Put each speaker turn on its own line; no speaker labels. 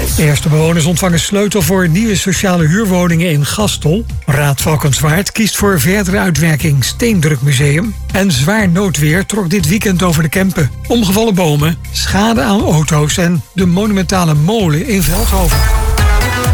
De eerste bewoners ontvangen sleutel voor nieuwe sociale huurwoningen in Gastel. Raad Valkenswaard kiest voor verdere uitwerking Steendrukmuseum. En zwaar noodweer trok dit weekend over de Kempen. Omgevallen bomen, schade aan auto's en de monumentale molen in Veldhoven.